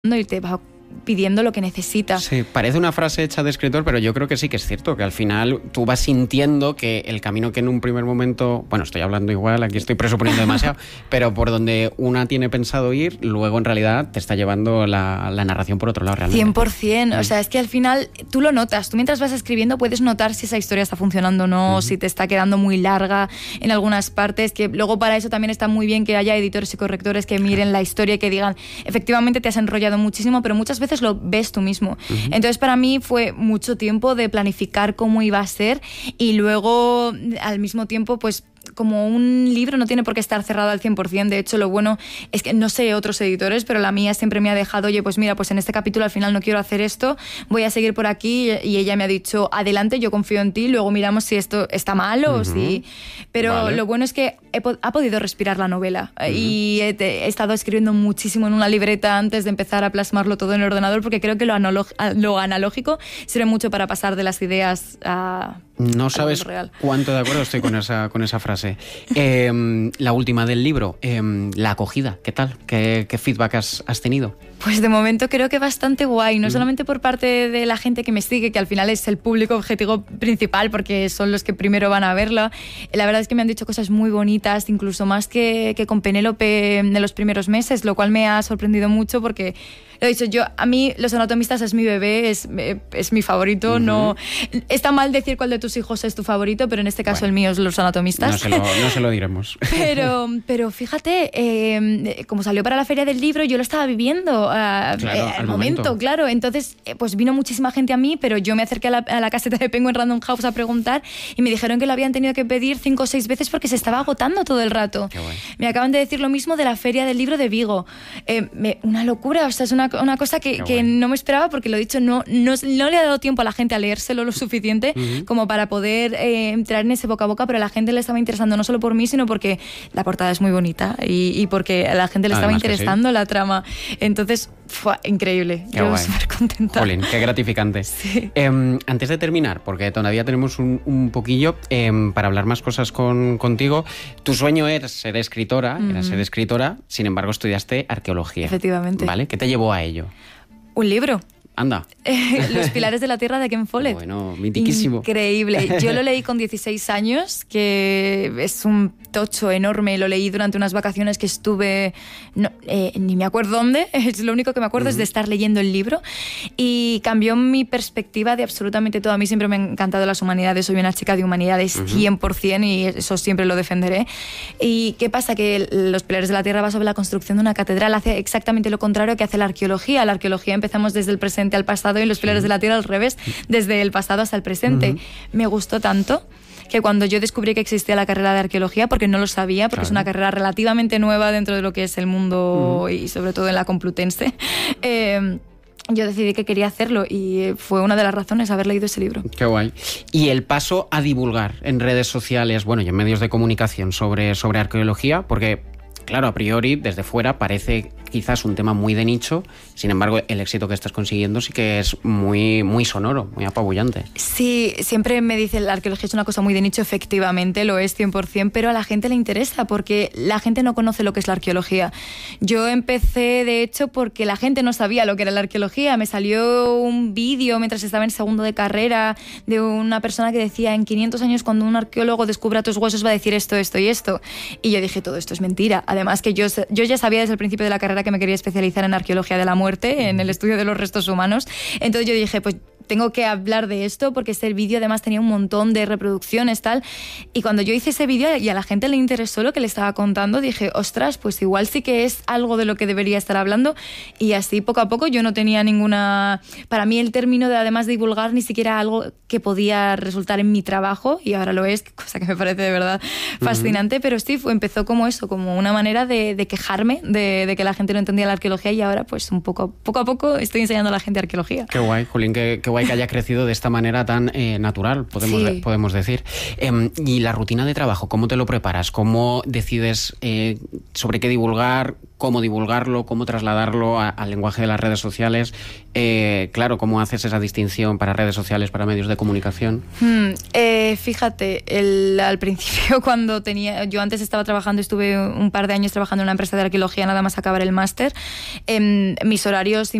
y te va pidiendo lo que necesita. Sí, parece una frase hecha de escritor, pero yo creo que sí que es cierto, que al final tú vas sintiendo que el camino que en un primer momento, bueno, estoy hablando igual, aquí estoy presuponiendo demasiado, pero por donde una tiene pensado ir, luego en realidad te está llevando la narración por otro lado realmente. 100%, o sea, es que al final tú lo notas, tú mientras vas escribiendo puedes notar si esa historia está funcionando o no, si te está quedando muy larga en algunas partes, que luego para eso también está muy bien que haya editores y correctores que miren la historia y que digan, efectivamente te has enrollado muchísimo, pero muchas veces lo ves tú mismo. Entonces para mí fue mucho tiempo de planificar cómo iba a ser y luego al mismo tiempo pues como un libro no tiene por qué estar cerrado al 100%, de hecho lo bueno es que no sé otros editores, pero la mía siempre me ha dejado, oye, pues mira, pues en este capítulo al final no quiero hacer esto, voy a seguir por aquí, y ella me ha dicho, adelante, yo confío en ti, luego miramos si esto está mal o si... Pero vale. Lo bueno es que ha podido respirar la novela y he estado escribiendo muchísimo en una libreta antes de empezar a plasmarlo todo en el ordenador, porque creo que lo analógico sirve mucho para pasar de las ideas a... No sabes cuánto de acuerdo estoy con esa frase. La última del libro, la acogida, ¿qué tal? ¿Qué feedback has tenido? Pues de momento creo que bastante guay, no solamente por parte de la gente que me sigue, que al final es el público objetivo principal porque son los que primero van a verla. La verdad es que me han dicho cosas muy bonitas, incluso más que con Penélope en los primeros meses, lo cual me ha sorprendido mucho porque, lo he dicho, a mí Los Anatomistas es mi bebé, es mi favorito. No está mal decir cuál de tus hijos es tu favorito, pero en este caso el mío es Los Anatomistas. No se lo diremos. Pero fíjate, como salió para la Feria del Libro, yo lo estaba viviendo al momento, claro. Entonces, pues vino muchísima gente a mí, pero yo me acerqué a la caseta de Penguin Random House a preguntar y me dijeron que lo habían tenido que pedir 5 o 6 veces porque se estaba agotando todo el rato. Me acaban de decir lo mismo de la Feria del Libro de Vigo. Una locura, o sea, es una cosa que no me esperaba porque, lo dicho, no le ha dado tiempo a la gente a leérselo lo suficiente como para poder entrar en ese boca a boca, pero a la gente le estaba interesando no solo por mí, sino porque la portada es muy bonita y porque a la gente le estaba interesando la trama. Entonces, fue increíble. Yo súper contenta. Jolín, qué gratificante. Sí. Antes de terminar, porque todavía tenemos un poquillo para hablar más cosas contigo, tu sueño era ser escritora, sin embargo estudiaste arqueología. Efectivamente. ¿Vale? ¿Qué te llevó a ello? Un libro. Anda. Los Pilares de la Tierra de Ken Follett. Bueno, mitiquísimo. Increíble. Yo lo leí con 16 años, que es un tocho enorme. Lo leí durante unas vacaciones que estuve... ni me acuerdo dónde. Es lo único que me acuerdo es de estar leyendo el libro. Y cambió mi perspectiva de absolutamente todo. A mí siempre me han encantado las humanidades. Soy una chica de humanidades 100% y eso siempre lo defenderé. ¿Y qué pasa? Que Los Pilares de la Tierra va sobre la construcción de una catedral. Hace exactamente lo contrario que hace la arqueología. La arqueología empezamos desde el presente al pasado y Los Pilares de la Tierra al revés, desde el pasado hasta el presente. Me gustó tanto que cuando yo descubrí que existía la carrera de arqueología, porque no lo sabía, porque es una carrera relativamente nueva dentro de lo que es el mundo y sobre todo en la Complutense, yo decidí que quería hacerlo y fue una de las razones haber leído ese libro. Qué guay. Y el paso a divulgar en redes sociales, bueno, y en medios de comunicación sobre arqueología, porque... Claro, a priori, desde fuera, parece quizás un tema muy de nicho, sin embargo, el éxito que estás consiguiendo sí que es muy, muy sonoro, muy apabullante. Sí, siempre me dicen la arqueología es una cosa muy de nicho, efectivamente, lo es 100%, pero a la gente le interesa porque la gente no conoce lo que es la arqueología. Yo empecé, de hecho, porque la gente no sabía lo que era la arqueología. Me salió un vídeo mientras estaba en segundo de carrera de una persona que decía, en 500 años, cuando un arqueólogo descubra tus huesos, va a decir esto, esto y esto. Y yo dije, todo esto es mentira. Además que yo ya sabía desde el principio de la carrera que me quería especializar en arqueología de la muerte, en el estudio de los restos humanos. Entonces yo dije, pues tengo que hablar de esto porque este vídeo además tenía un montón de reproducciones, tal. Y cuando yo hice ese vídeo y a la gente le interesó lo que le estaba contando, dije, ostras, pues igual sí que es algo de lo que debería estar hablando. Y así poco a poco yo no tenía ninguna... Para mí el término de además de divulgar ni siquiera algo que podía resultar en mi trabajo, y ahora lo es, cosa que me parece de verdad fascinante, pero sí, empezó como eso, como una manera de quejarme de que la gente no entendía la arqueología, y ahora pues poco a poco estoy enseñando a la gente arqueología. Qué guay, Jolín, qué guay guay que haya crecido de esta manera tan natural, podemos decir. Y la rutina de trabajo, ¿cómo te lo preparas? ¿Cómo decides sobre qué divulgar? ¿Cómo divulgarlo? ¿Cómo trasladarlo al lenguaje de las redes sociales? Claro, ¿cómo haces esa distinción para redes sociales, para medios de comunicación? Fíjate, al principio yo antes estaba trabajando, estuve un par de años trabajando en una empresa de arqueología nada más acabar el máster, mis horarios